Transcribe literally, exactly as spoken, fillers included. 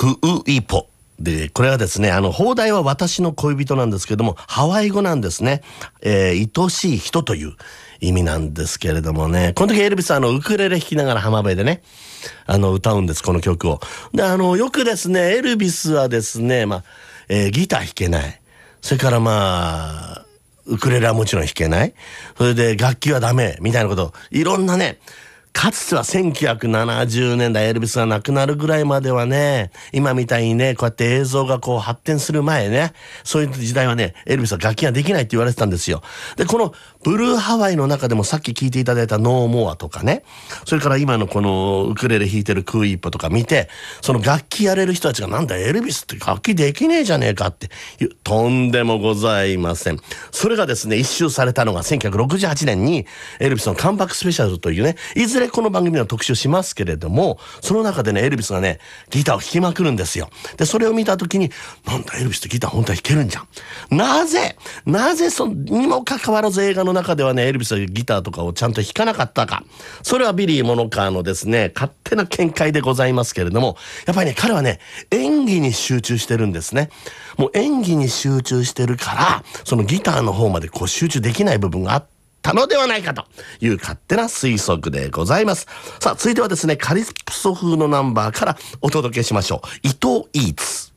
クウイポで、これはですね、あの邦題は私の恋人なんですけども、ハワイ語なんですね。えー、愛しい人という意味なんですけれどもね、この時エルビスはあのウクレレ弾きながら浜辺でね、あの歌うんです、この曲を。で、あのよくですね、エルビスはですね、まあ、えー、ギター弾けない、それからまあウクレレはもちろん弾けない、それで楽器はダメみたいなこと、いろんなね、かつてはせんきゅうひゃくななじゅうねんだいエルビスが亡くなるぐらいまではね、今みたいにね、こうやって映像がこう発展する前ね、そういう時代はね、エルビスは楽器ができないって言われてたんですよ。で、このブルーハワイの中でもさっき聞いていただいたノーモアとかね、それから今のこのウクレレ弾いてるクーイッポとか見て、その楽器やれる人たちがなんだエルビスって楽器できねえじゃねえかっていう、とんでもございません。それがですね、一周されたのがせんきゅうひゃくろくじゅうはちねんにエルビスのカムバックスペシャルというね、いずれこの番組では特集しますけれども、その中でね、エルビスがね、ギターを弾きまくるんですよ。で、それを見たときに、なんだエルビスってギター本当は弾けるんじゃん。なぜなぜそにもかかわらず映画の中ではね、エルビスはギターとかをちゃんと弾かなかったか。それはビリー・モノカーのですね、勝手な見解でございますけれども、やっぱりね、彼はね、演技に集中してるんですね。もう演技に集中してるから、そのギターの方までこう集中できない部分があって、たのではないかという勝手な推測でございます。さあ、続いてはですね、カリプソ風のナンバーからお届けしましょう。伊藤イーツ。